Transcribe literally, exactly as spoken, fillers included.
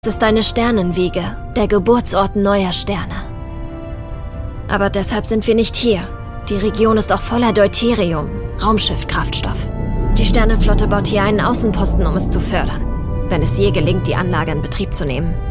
Es ist eine Sternenwiege, der Geburtsort neuer Sterne. Aber deshalb sind wir nicht hier. Die Region ist auch voller Deuterium, Raumschiffkraftstoff. Die Sternenflotte baut hier einen Außenposten, um es zu fördern, wenn es je gelingt, die Anlage in Betrieb zu nehmen.